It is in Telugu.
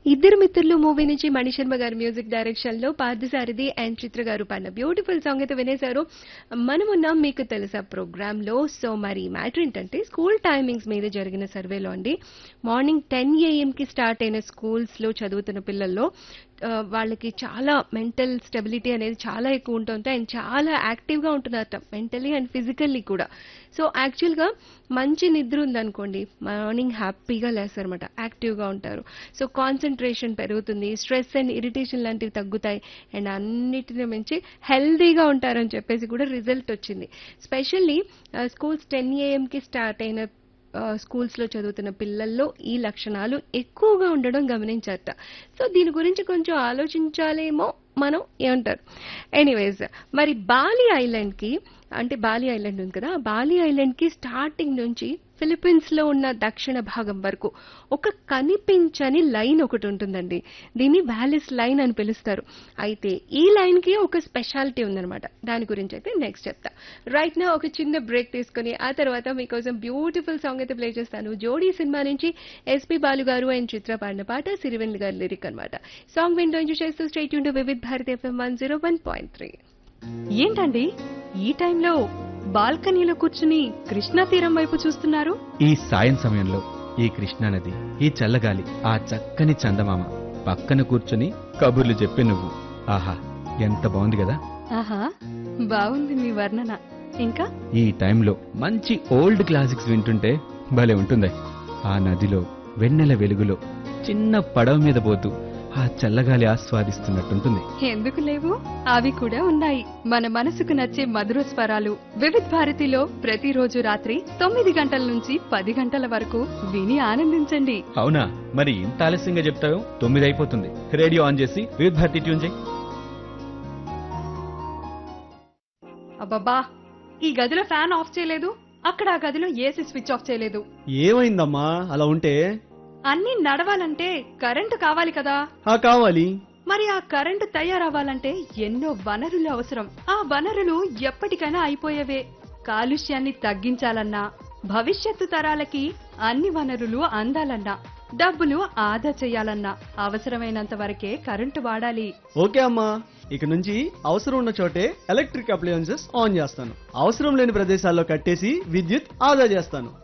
ఇద్దరు మిత్రులు మూవీ నుంచి మణిశర్మ గారి మ్యూజిక్ డైరెక్షన్ లో పార్థసారథి అండ్ చిత్ర గారు పాడిన బ్యూటిఫుల్ సాంగ్ అయితే వినేశారు. మనమున్నాం మీకు తెలుసా ప్రోగ్రామ్ లో. సో మరి మ్యాటర్ ఏంటంటే స్కూల్ టైమింగ్స్ మీద జరిగిన సర్వేలో అండి, మార్నింగ్ 10 AM కి స్టార్ట్ అయిన స్కూల్స్ లో చదువుతున్న పిల్లల్లో వాళ్ళకి చాలా మెంటల్ స్టెబిలిటీ అనేది చాలా ఎక్కువ ఉంటుంది అండ్ చాలా యాక్టివ్ గా ఉంటున్నారట, మెంటలీ అండ్ ఫిజికల్లీ కూడా. సో యాక్చువల్ గా మంచి నిద్ర ఉందనుకోండి, మార్నింగ్ హ్యాపీగా లేస్తారనమాట, యాక్టివ్ గా ఉంటారు. సో కాన్సన్ట్రేషన్ పెరుగుతుంది, స్ట్రెస్ అండ్ ఇరిటేషన్ లాంటివి తగ్గుతాయి అండ్ అన్నిటిని మించి హెల్దీగా ఉంటారని చెప్పేసి కూడా రిజల్ట్ వచ్చింది. స్పెషల్లీ స్కూల్స్ 10 AM కి స్టార్ట్ అయిన స్కూల్స్ లో చదువుతున్న పిల్లల్లో ఈ లక్షణాలు ఎక్కువగా ఉండడం గమనించారట. సో దీని గురించి కొంచెం ఆలోచించాలేమో మనం, ఏమంటారు? ఎనీవేస్, మరి బాలి ఐలాండ్ కి, అంటే బాలి ఐలాండ్ ఉంది కదా, బాలి ఐలాండ్ కి స్టార్టింగ్ నుంచి ఫిలిప్పీన్స్ లో ఉన్న దక్షిణ భాగం వరకు ఒక కనిపించని లైన్ ఒకటి ఉంటుందండి. దీన్ని వ్యాలిస్ లైన్ అని పిలుస్తారు. అయితే ఈ లైన్ కి ఒక స్పెషాలిటీ ఉందన్నమాట. దాని గురించి అయితే నెక్స్ట్ చెప్తా. రైట్ నా ఒక చిన్న బ్రేక్ తీసుకుని ఆ తర్వాత మీకోసం బ్యూటిఫుల్ సాంగ్ అయితే ప్లే చేస్తాను. జోడీ సినిమా నుంచి ఎస్పీ బాలు గారు అండ్ చిత్ర పాడిన పాట, సిరివెన్నెల గారి లిరిక్ అనమాట. సాంగ్ వింటూ ఎంజాయ్ చేస్తూ state Yoon to Vividh Bharati FM 101.3. ఏంటండి ఈ టైంలో బాల్కనీలో కూర్చుని కృష్ణా తీరం వైపు చూస్తున్నారు? ఈ సాయం సమయంలో ఈ కృష్ణానది, ఈ చల్లగాలి, ఆ చక్కని చందమామ పక్కన కూర్చుని కబుర్లు చెప్పి నువ్వు, ఆహా ఎంత బాగుంది కదా. ఆహా, బాగుంది మీ వర్ణన. ఇంకా ఈ టైంలో మంచి ఓల్డ్ క్లాసిక్స్ వింటుంటే భలే ఉంటుంది. ఆ నదిలో వెన్నెల వెలుగులో చిన్న పడవ మీద పోతూ ఆ చల్లగాలి ఆస్వాదిస్తున్నట్టుంటుంది. ఎందుకు లేవు, అవి కూడా ఉన్నాయి. మన మనసుకు నచ్చే మధుర స్వరాలు వివిధ్ భారతిలో ప్రతిరోజు రాత్రి 9 గంటల నుంచి 10 గంటల వరకు విని ఆనందించండి. అవునా, మరి ఇంత ఆలస్యంగా చెప్తావు? 9 అయిపోతుంది. రేడియో ఆన్ చేసి వివిధ భారతి ట్యూన్ చేయి. అబ్బబ్బా, ఈ గదిలో ఫ్యాన్ ఆఫ్ చేయలేదు, అక్కడ ఆ గదిలో ఏసీ స్విచ్ ఆఫ్ చేయలేదు. ఏమైందమ్మా అలా ఉంటే? అన్నీ నడవాలంటే కరెంటు కావాలి కదా. కావాలి. మరి ఆ కరెంటు తయారవ్వాలంటే ఎన్నో వనరులు అవసరం. ఆ వనరులు ఎప్పటికైనా అయిపోయేవే. కాలుష్యాన్ని తగ్గించాలన్నా, భవిష్యత్తు తరాలకి అన్ని వనరులు అందాలన్నా, డబ్బులు ఆదా చేయాలన్నా అవసరమైనంత వరకే కరెంటు వాడాలి. ఓకే అమ్మా, ఇక నుంచి అవసరం ఉన్న చోటే ఎలక్ట్రిక్ అప్లయన్సెస్ ఆన్ చేస్తాను. అవసరం లేని ప్రదేశాల్లో కట్టేసి విద్యుత్ ఆదా చేస్తాను.